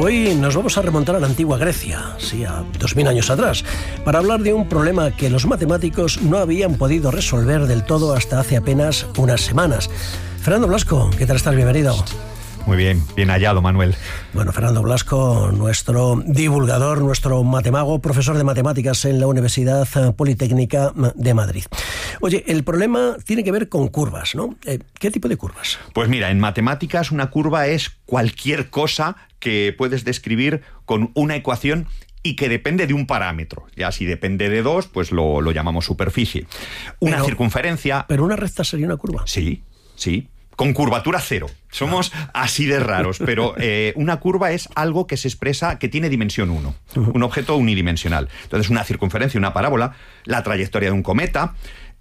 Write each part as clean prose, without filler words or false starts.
Hoy nos vamos a remontar a la antigua Grecia, sí, a 2000 años atrás, para hablar de un problema que los matemáticos no habían podido resolver del todo hasta hace apenas unas semanas. Fernando Blasco, ¿qué tal estás? Bienvenido. Muy bien, bien hallado, Manuel. Bueno, Fernando Blasco, nuestro divulgador, nuestro matemago, profesor de matemáticas en la Universidad Politécnica de Madrid. Oye, el problema tiene que ver con curvas, ¿no? ¿Qué tipo de curvas? Pues mira, en matemáticas una curva es cualquier cosa que puedes describir con una ecuación y que depende de un parámetro. Ya si depende de dos, pues lo llamamos superficie. Una circunferencia... ¿Pero una recta sería una curva? Sí. Con curvatura cero. Somos así de raros, pero una curva es algo que se expresa, que tiene dimensión 1, un objeto unidimensional. Entonces, una circunferencia, una parábola, la trayectoria de un cometa,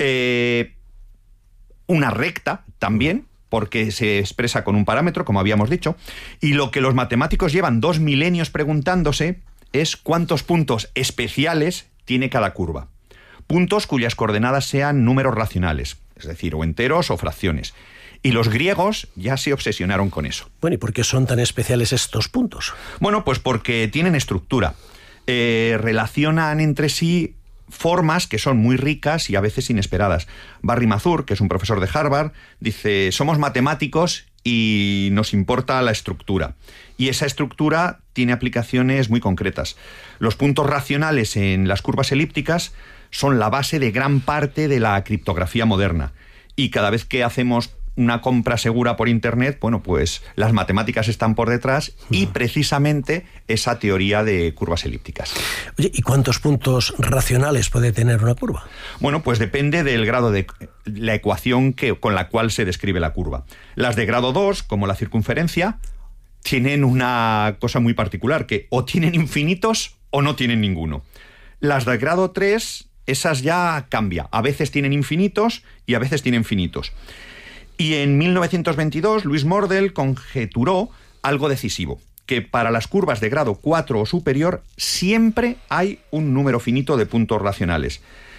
una recta también, porque se expresa con un parámetro, como habíamos dicho, y lo que los matemáticos llevan 2 milenios preguntándose es cuántos puntos especiales tiene cada curva. Puntos cuyas coordenadas sean números racionales, es decir, o enteros o fracciones. Y los griegos ya se obsesionaron con eso. Bueno, ¿y por qué son tan especiales estos puntos? Bueno, pues porque tienen estructura. Relacionan entre sí formas que son muy ricas y a veces inesperadas. Barry Mazur, que es un profesor de Harvard, dice: somos matemáticos y nos importa la estructura. Y esa estructura tiene aplicaciones muy concretas. Los puntos racionales en las curvas elípticas son la base de gran parte de la criptografía moderna. Y cada vez que hacemos una compra segura por Internet, bueno, pues las matemáticas están por detrás y precisamente esa teoría de curvas elípticas. Oye, ¿y cuántos puntos racionales puede tener una curva? Bueno, pues depende del grado de la ecuación con la cual se describe la curva. Las de grado 2, como la circunferencia, tienen una cosa muy particular, que o tienen infinitos o no tienen ninguno. Las de grado 3, esas ya cambia. A veces tienen infinitos y a veces tienen finitos. Y en 1922, Louis Mordell conjeturó algo decisivo, que para las curvas de grado 4 o superior siempre hay un número finito de puntos racionales.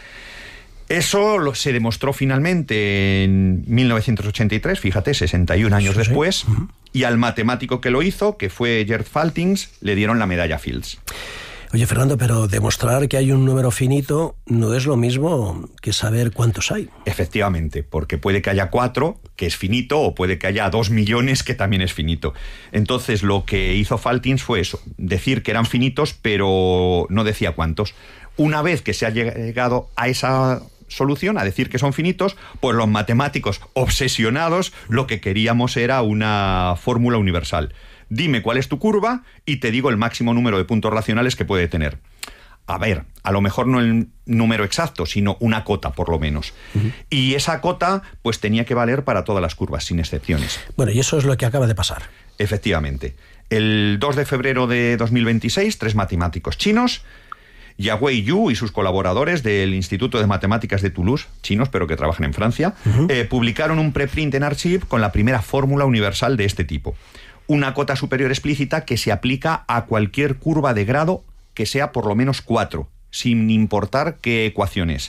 Eso se demostró finalmente en 1983, fíjate, 61 años después, y al matemático que lo hizo, que fue Gerd Faltings, le dieron la medalla Fields. Oye, Fernando, pero demostrar que hay un número finito no es lo mismo que saber cuántos hay. Efectivamente, porque puede que haya 4, que es finito, o puede que haya 2 millones, que también es finito. Entonces, lo que hizo Faltings fue eso, decir que eran finitos, pero no decía cuántos. Una vez que se ha llegado a esa solución, a decir que son finitos, pues los matemáticos obsesionados lo que queríamos era una fórmula universal. Dime cuál es tu curva y te digo el máximo número de puntos racionales que puede tener. A ver, a lo mejor no el número exacto, sino una cota, por lo menos. Y esa cota, pues tenía que valer para todas las curvas, sin excepciones. Bueno, y eso es lo que acaba de pasar. Efectivamente. El 2 de febrero de 2026, 3 matemáticos chinos, Yawei Yu y sus colaboradores del Instituto de Matemáticas de Toulouse, chinos pero que trabajan en Francia, publicaron un preprint en Archive con la primera fórmula universal de este tipo. Una cota superior explícita que se aplica a cualquier curva de grado que sea por lo menos 4, sin importar qué ecuación es.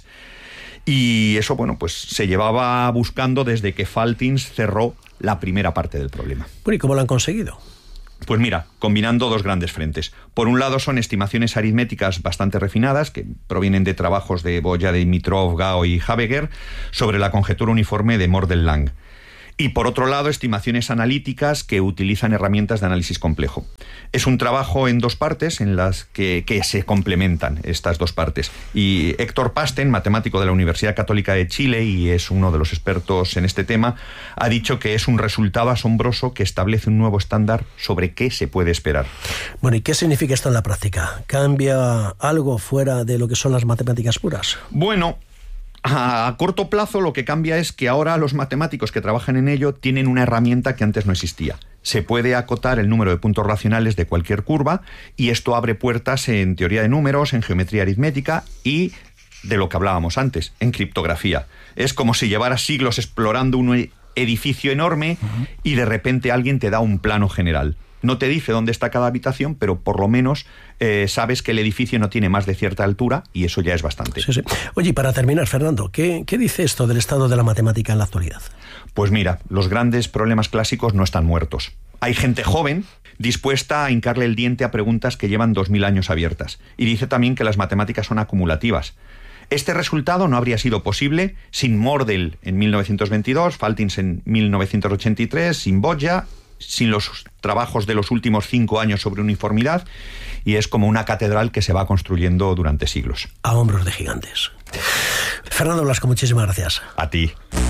Y eso, bueno, pues se llevaba buscando desde que Faltings cerró la primera parte del problema. Bueno, ¿y cómo lo han conseguido? Pues mira, combinando dos grandes frentes. Por un lado son estimaciones aritméticas bastante refinadas, que provienen de trabajos de Boya, Dimitrov, Gao y Habeger, sobre la conjetura uniforme de Mordell-Lang. Y por otro lado, estimaciones analíticas que utilizan herramientas de análisis complejo. Es un trabajo en dos partes en las que se complementan estas dos partes. Y Héctor Pasten, matemático de la Universidad Católica de Chile y es uno de los expertos en este tema, ha dicho que es un resultado asombroso que establece un nuevo estándar sobre qué se puede esperar. Bueno, ¿y qué significa esto en la práctica? ¿Cambia algo fuera de lo que son las matemáticas puras? Bueno, a corto plazo lo que cambia es que ahora los matemáticos que trabajan en ello tienen una herramienta que antes no existía. Se puede acotar el número de puntos racionales de cualquier curva y esto abre puertas en teoría de números, en geometría aritmética y de lo que hablábamos antes, en criptografía. Es como si llevaras siglos explorando un edificio enorme y de repente alguien te da un plano general. No te dice dónde está cada habitación, pero por lo menos sabes que el edificio no tiene más de cierta altura y eso ya es bastante. Sí, sí. Oye, y para terminar, Fernando, ¿qué dice esto del estado de la matemática en la actualidad? Pues mira, los grandes problemas clásicos no están muertos. Hay gente joven, dispuesta a hincarle el diente a preguntas que llevan 2000 años abiertas. Y dice también que las matemáticas son acumulativas. Este resultado no habría sido posible sin Mordell en 1922, Faltins en 1983, sin Boggia, sin los trabajos de los últimos 5 años sobre uniformidad, y es como una catedral que se va construyendo durante siglos. A hombros de gigantes. Fernando Blasco, muchísimas gracias. A ti.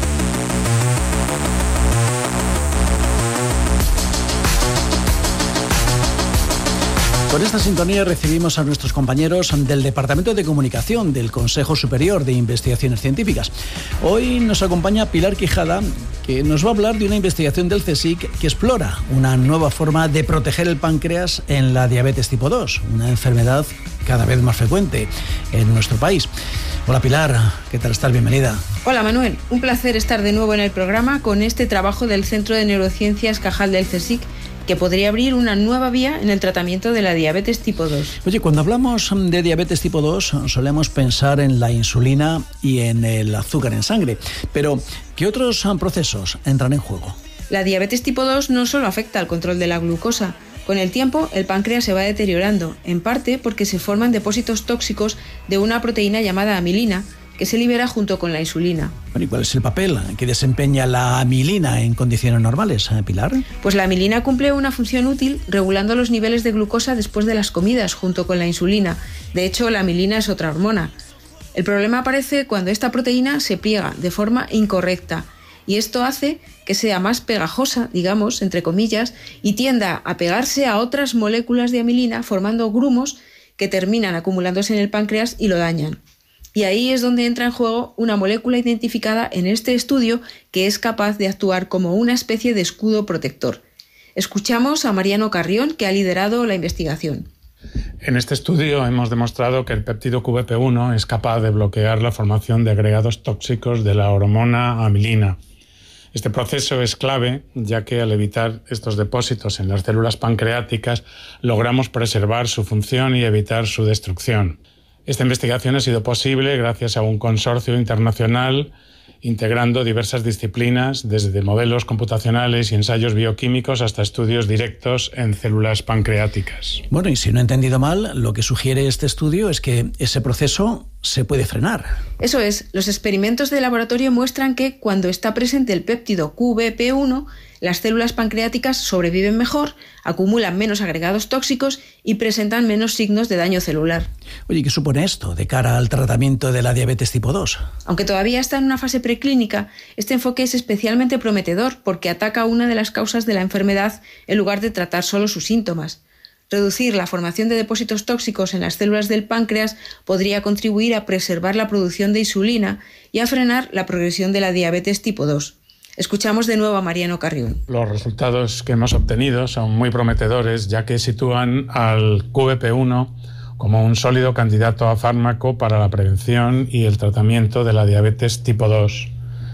Con esta sintonía recibimos a nuestros compañeros del Departamento de Comunicación del Consejo Superior de Investigaciones Científicas. Hoy nos acompaña Pilar Quijada, que nos va a hablar de una investigación del CSIC que explora una nueva forma de proteger el páncreas en la diabetes tipo 2, una enfermedad cada vez más frecuente en nuestro país. Hola Pilar, ¿qué tal estás? Bienvenida. Hola Manuel, un placer estar de nuevo en el programa con este trabajo del Centro de Neurociencias Cajal del CSIC, que podría abrir una nueva vía en el tratamiento de la diabetes tipo 2. Oye, cuando hablamos de diabetes tipo 2 solemos pensar en la insulina y en el azúcar en sangre, pero ¿qué otros procesos entran en juego? La diabetes tipo 2 no solo afecta al control de la glucosa. Con el tiempo, el páncreas se va deteriorando, en parte porque se forman depósitos tóxicos de una proteína llamada amilina, que se libera junto con la insulina. Bueno, ¿y cuál es el papel que desempeña la amilina en condiciones normales, Pilar? Pues la amilina cumple una función útil regulando los niveles de glucosa después de las comidas junto con la insulina. De hecho, la amilina es otra hormona. El problema aparece cuando esta proteína se pliega de forma incorrecta, y esto hace que sea más pegajosa, digamos, entre comillas, y tienda a pegarse a otras moléculas de amilina formando grumos que terminan acumulándose en el páncreas y lo dañan. Y ahí es donde entra en juego una molécula identificada en este estudio que es capaz de actuar como una especie de escudo protector. Escuchamos a Mariano Carrión, que ha liderado la investigación. En este estudio hemos demostrado que el péptido QBP1 es capaz de bloquear la formación de agregados tóxicos de la hormona amilina. Este proceso es clave, ya que al evitar estos depósitos en las células pancreáticas logramos preservar su función y evitar su destrucción. Esta investigación ha sido posible gracias a un consorcio internacional integrando diversas disciplinas, desde modelos computacionales y ensayos bioquímicos hasta estudios directos en células pancreáticas. Bueno, y si no he entendido mal, lo que sugiere este estudio es que ese proceso se puede frenar. Eso es, los experimentos de laboratorio muestran que cuando está presente el péptido QBP1, las células pancreáticas sobreviven mejor, acumulan menos agregados tóxicos y presentan menos signos de daño celular. Oye, ¿qué supone esto de cara al tratamiento de la diabetes tipo 2? Aunque todavía está en una fase preclínica, este enfoque es especialmente prometedor porque ataca una de las causas de la enfermedad en lugar de tratar solo sus síntomas. Reducir la formación de depósitos tóxicos en las células del páncreas podría contribuir a preservar la producción de insulina y a frenar la progresión de la diabetes tipo 2. Escuchamos de nuevo a Mariano Carrión. Los resultados que hemos obtenido son muy prometedores, ya que sitúan al QBP1 como un sólido candidato a fármaco para la prevención y el tratamiento de la diabetes tipo 2.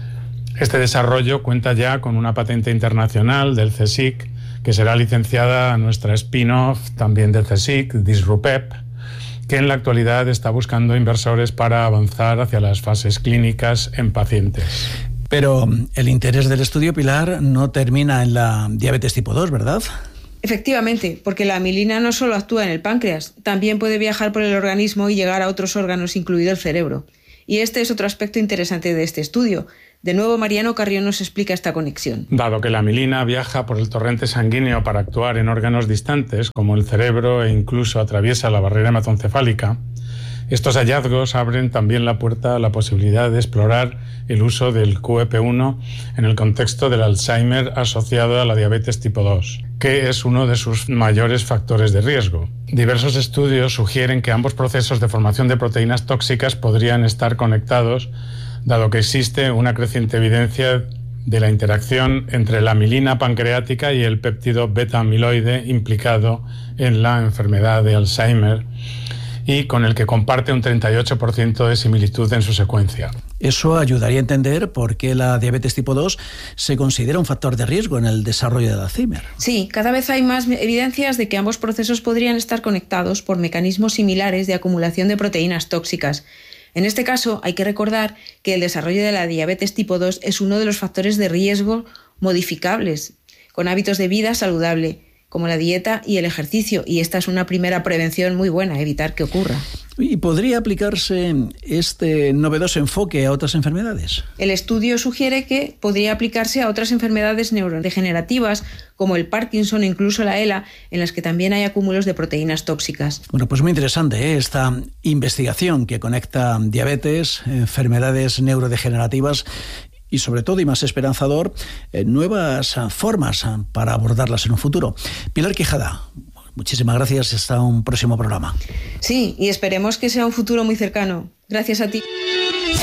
Este desarrollo cuenta ya con una patente internacional del CSIC, que será licenciada a nuestra spin-off también del CSIC, Disrupep, que en la actualidad está buscando inversores para avanzar hacia las fases clínicas en pacientes. Pero el interés del estudio, Pilar, no termina en la diabetes tipo 2, ¿verdad? Efectivamente, porque la amilina no solo actúa en el páncreas, también puede viajar por el organismo y llegar a otros órganos, incluido el cerebro. Y este es otro aspecto interesante de este estudio. De nuevo, Mariano Carrión nos explica esta conexión. Dado que la amilina viaja por el torrente sanguíneo para actuar en órganos distantes, como el cerebro, e incluso atraviesa la barrera hematoencefálica, estos hallazgos abren también la puerta a la posibilidad de explorar el uso del QEP1 en el contexto del Alzheimer asociado a la diabetes tipo 2, que es uno de sus mayores factores de riesgo. Diversos estudios sugieren que ambos procesos de formación de proteínas tóxicas podrían estar conectados, dado que existe una creciente evidencia de la interacción entre la amilina pancreática y el péptido beta-amiloide implicado en la enfermedad de Alzheimer, y con el que comparte un 38% de similitud en su secuencia. Eso ayudaría a entender por qué la diabetes tipo 2 se considera un factor de riesgo en el desarrollo del Alzheimer. Sí, cada vez hay más evidencias de que ambos procesos podrían estar conectados por mecanismos similares de acumulación de proteínas tóxicas. En este caso, hay que recordar que el desarrollo de la diabetes tipo 2 es uno de los factores de riesgo modificables, con hábitos de vida saludable, como la dieta y el ejercicio, y esta es una primera prevención muy buena, evitar que ocurra. ¿Y podría aplicarse este novedoso enfoque a otras enfermedades? El estudio sugiere que podría aplicarse a otras enfermedades neurodegenerativas como el Parkinson e incluso la ELA, en las que también hay acúmulos de proteínas tóxicas. Bueno, pues muy interesante esta investigación que conecta diabetes, enfermedades neurodegenerativas y sobre todo, y más esperanzador, nuevas formas para abordarlas en un futuro. Pilar Quijada, muchísimas gracias y hasta un próximo programa. Sí, y esperemos que sea un futuro muy cercano. Gracias a ti.